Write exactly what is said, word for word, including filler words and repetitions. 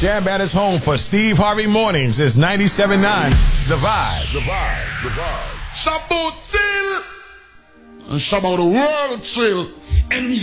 Jam Band is home for Steve Harvey Mornings. It's ninety-seven point nine. The Vibe. The Vibe. The Vibe. Shabbat chill. And Shabbat the world chill. And